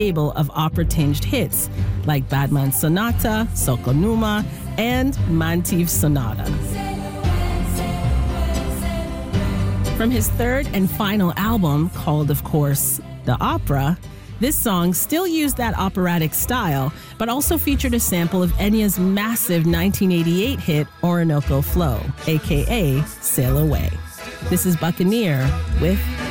stable of opera-tinged hits like Badman Sonata, Sokonuma, and Mantiv Sonata. From his third and final album, called, of course, The Opera, this song still used that operatic style, but also featured a sample of Enya's massive 1988 hit Orinoco Flow, aka Sail Away. This is Buccaneer with